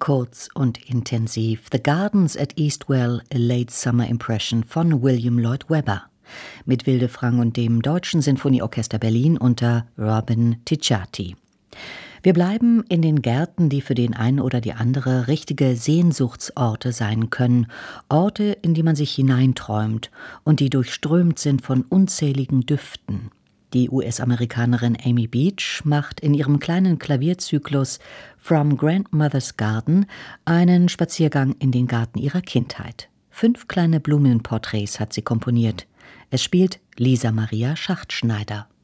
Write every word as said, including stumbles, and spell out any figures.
Kurz und intensiv. The Gardens at Eastwell, a Late Summer Impression von William Lloyd Webber. Mit Wilde Frank und dem Deutschen Sinfonieorchester Berlin unter Robin Ticciati. Wir bleiben in den Gärten, die für den einen oder die andere richtige Sehnsuchtsorte sein können. Orte, in die man sich hineinträumt und die durchströmt sind von unzähligen Düften. Die U S-Amerikanerin Amy Beach macht in ihrem kleinen Klavierzyklus From Grandmother's Garden einen Spaziergang in den Garten ihrer Kindheit. Fünf kleine Blumenporträts hat sie komponiert. Es spielt Lisa Maria Schachtschneider.